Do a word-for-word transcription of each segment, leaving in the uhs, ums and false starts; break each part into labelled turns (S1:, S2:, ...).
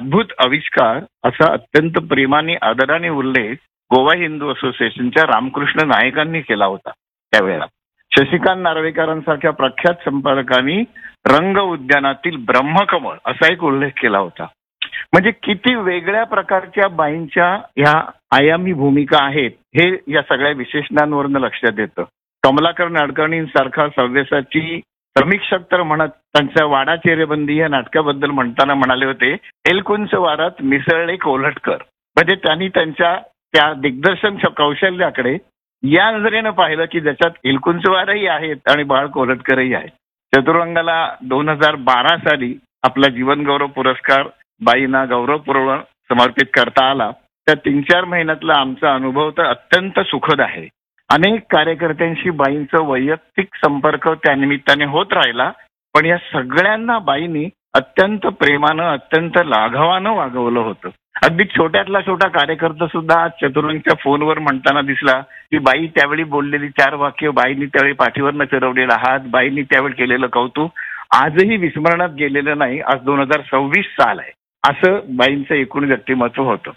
S1: अद्भुत आविष्कार असा अत्यंत प्रेमाने आदराने उल्लेख गोवा हिंदू असोसिएशनच्या रामकृष्ण नायकांनी केला होता त्यावेळेला. शशिकांत नार्वेकरांसारख्या प्रख्यात संपादकांनी रंग उद्यानातील ब्रह्मकमळ असा एक उल्लेख केला होता. म्हणजे किती वेगळ्या प्रकारच्या बाईंच्या ह्या आयामी भूमिका आहेत हे या सगळ्या विशेषणांवरनं लक्षात येतं. कमलाकर नाडकर्णींसारखा सव्यसाची समीक्षक तर म्हणत त्यांच्या वाडा चेहरेबंदी या नाटकाबद्दल म्हणताना म्हणाले होते, एलकुंच वारात मिसळले कोल्हटकर. म्हणजे त्यांनी त्यांच्या त्या दिग्दर्शन कौशल्याकडे या नजरेनं पाहिलं की ज्याच्यात एलकुंचवारही आहेत आणि बाळ कोल्हटकरही आहेत. चतुरंगाला दोन हजार बारा साली आपला जीवनगौरव पुरस्कार बाईंना गौरवपूर्ण समर्पित करता आला. त्या तीन चार महिन्यातला आमचा अनुभव तर अत्यंत सुखद आहे. अनेक कार्यकर्त्यांशी बाईंचं वैयक्तिक संपर्क त्या निमित्ताने होत राहिला, पण या सगळ्यांना बाईंनी अत्यंत प्रेमानं अत्यंत लाघवानं वागवलं होतं. अगदी छोट्यातला छोटा कार्यकर्ता सुद्धा आज चतुरंगच्या फोनवर म्हणताना दिसला की बाई त्यावेळी बोललेली चार वाक्य, बाईंनी त्यावेळी पाठीवरनं फिरवलेला हात, बाईंनी त्यावेळी केलेलं कौतुक आजही विस्मरणात गेलेलं नाही. आज दोन हजार सव्वीस साल आहे. असं बाईंचं एकूण व्यक्तिमत्व होतं.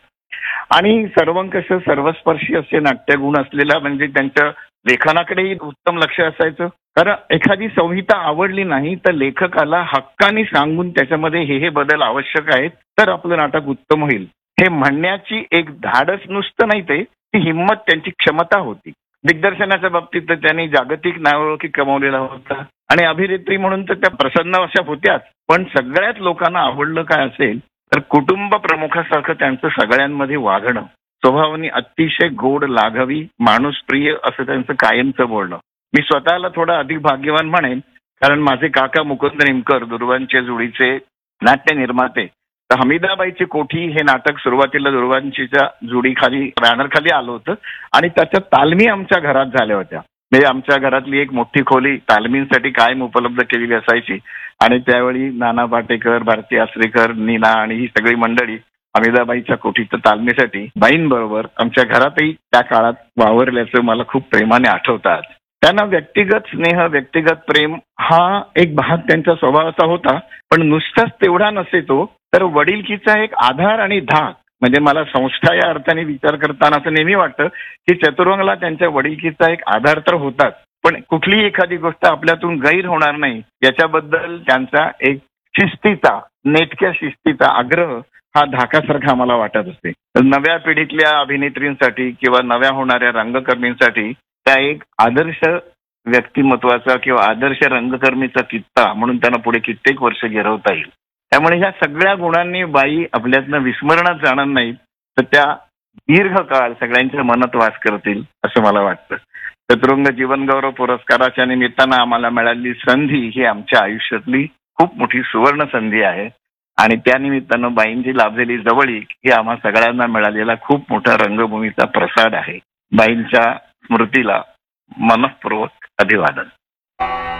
S1: आणि सर्वंकष सर्वस्पर्शी असे नाट्यगुण असलेला म्हणजे त्यांच्या लेखनाकडेही उत्तम लक्ष असायचं. कारण एखादी संहिता आवडली नाही तर लेखकाला हक्कानी सांगून त्याच्यामध्ये हे हे बदल आवश्यक आहेत तर आपलं नाटक उत्तम होईल हे म्हणण्याची एक धाडस नुसतं नाही, ते ती हिंमत त्यांची क्षमता होती. दिग्दर्शनाच्या बाबतीत तर त्यांनी जागतिक नावलौकी कमावलेला होता आणि अभिनेत्री म्हणून तर त्या प्रसन्न अशा होत्याच. पण सगळ्यात लोकांना आवडलं काय असेल तर कुटुंब प्रमुखासारखं त्यांचं सगळ्यांमध्ये वागणं, स्वभावाने अतिशय गोड, लाघवी, माणूसप्रिय असं त्यांचं कायमचं बोलणं. मी स्वतःला थोडं अधिक भाग्यवान म्हणेन, कारण माझे काका मुकुंद निमकर दुर्वांच्या जोडीचे नाट्य निर्माते. तर हमीदाबाईची कोठी हे नाटक सुरुवातीला दुर्वांचीच्या जोडीखाली बॅनरखाली आलं होतं आणि त्याच्या तालमी आमच्या घरात झाल्या होत्या. म्हणजे आमच्या घरातली एक मोठी खोली तालमींसाठी कायम उपलब्ध केलेली असायची आणि त्यावेळी नाना पाटेकर, भारती आसरेकर, नीना आणि ही सगळी मंडळी हमीदाबाईच्या कोठीच्या तालमीसाठी बाईंबरोबर आमच्या घरातही त्या काळात वावरल्याचं मला खूप प्रेमाने आठवतात. त्यांना व्यक्तिगत स्नेह, व्यक्तिगत प्रेम हा एक भाग त्यांच्या स्वभावाचा होता. पण नुसताच तेवढा नसे तो, तर वडिलकीचा एक आधार आणि धाक. म्हणजे मला संस्था या अर्थाने विचार करताना असं नेहमी वाटतं की चतुरंगला त्यांच्या वडिलकीचा एक आधार तर होताच, पण कुठलीही एखादी गोष्ट आपल्यातून गैर होणार नाही याच्याबद्दल त्यांचा एक शिस्तीचा, नेटक्या शिस्तीचा आग्रह हा धाकासारखा मला वाटत असते. नव्या पिढीतल्या अभिनेत्रींसाठी किंवा नव्या होणाऱ्या रंगकर्मींसाठी त्या एक आदर्श व्यक्तिमत्वाचा किंवा आदर्श रंगकर्मीचा किस्सा म्हणून त्यांना पुढे कित्येक वर्ष गिरवता येईल. त्यामुळे ह्या सगळ्या गुणांनी बाई आपल्यातनं विस्मरणात जाणार नाहीत, तर त्या दीर्घकाळ सगळ्यांच्या मनात वास करतील असं मला वाटतं. चतुरंग जीवनगौरव पुरस्काराच्या निमित्तानं आम्हाला मिळालेली संधी ही आमच्या आयुष्यातली खूप मोठी सुवर्ण संधी आहे आणि त्या निमित्तानं बाईंची लाभलेली जवळीक ही आम्हा सगळ्यांना मिळालेला खूप मोठा रंगभूमीचा प्रसाद आहे. बाईंच्या स्मृतीला मनःपूर्वक अभिवादन.